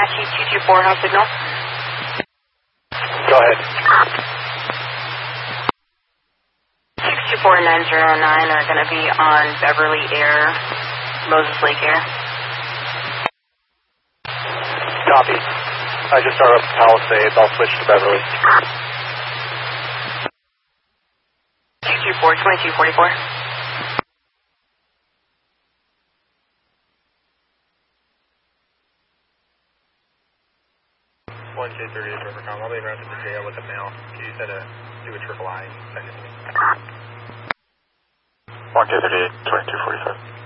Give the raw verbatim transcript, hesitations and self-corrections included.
Apache two two four, how's signal? Go ahead. six two four nine zero nine are going to be on Beverly Air, Moses Lake Air. Copy. I just started up Palisades. I'll switch to Beverly. two two four, twenty-two forty-four. one K thirty-eight Rivercom. I'll be around to the jail with a mail. Can you send a, do a triple I and send it to me? one K thirty-eight, twenty-two forty-five.